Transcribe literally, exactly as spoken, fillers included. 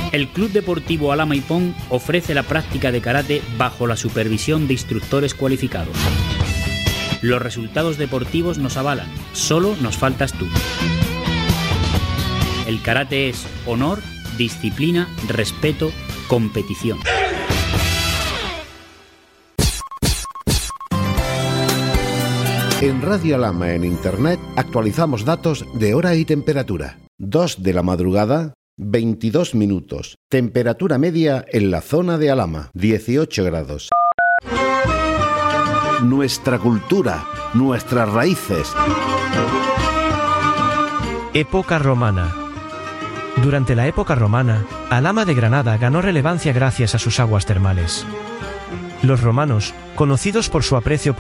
El Club Deportivo Alhama Ipón ofrece la práctica de karate bajo la supervisión de instructores cualificados. Los resultados deportivos nos avalan, solo nos faltas tú. El karate es honor, disciplina, respeto, competición. En Radio Alhama en Internet actualizamos datos de hora y temperatura. dos de la madrugada, veintidós minutos. Temperatura media en la zona de Alhama, dieciocho grados. Nuestra cultura, nuestras raíces. Época romana. Durante la época romana, Alhama de Granada ganó relevancia gracias a sus aguas termales. Los romanos, conocidos por su aprecio por